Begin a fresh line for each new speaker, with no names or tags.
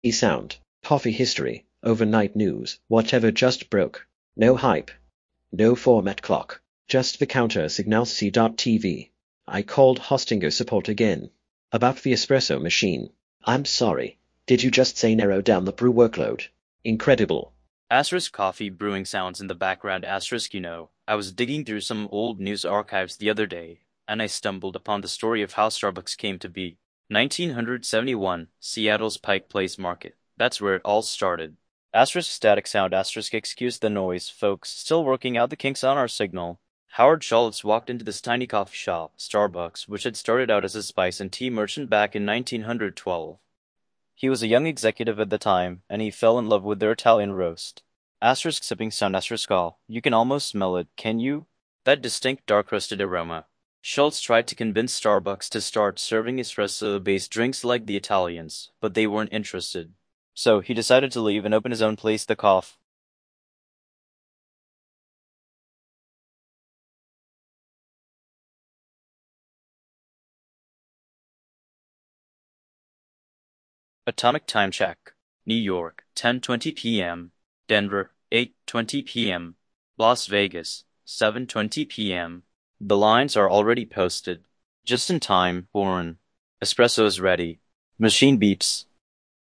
Sound, coffee history, overnight news, whatever just broke. No hype, no format clock, just the counter signal C.TV. I called Hostinger support again. About the espresso machine. I'm sorry. Did you just say narrow down the brew workload? Incredible.
Asterisk coffee brewing sounds in the background. Asterisk, I was digging through some old news archives the other day, and I stumbled upon the story of how Starbucks came to be. 1971, Seattle's Pike Place Market. That's where it all started. Asterisk static sound. Asterisk excuse the noise, folks. Still working out the kinks on our signal. Howard Schultz walked into this tiny coffee shop, Starbucks, which had started out as a spice and tea merchant back in 1912. He was a young executive at the time, and he fell in love with their Italian roast. Asterisk sipping sound. Asterisk all. You can almost smell it, can you? That distinct dark roasted aroma. Schultz tried to convince Starbucks to start serving espresso-based drinks like the Italians, but they weren't interested. So he decided to leave and open his own place, The Cough. Atomic time check. New York, 10:20 p.m. Denver, 8:20 p.m. Las Vegas, 7:20 p.m. The lines are already posted. Just in time, Warren. Espresso is ready. Machine beeps.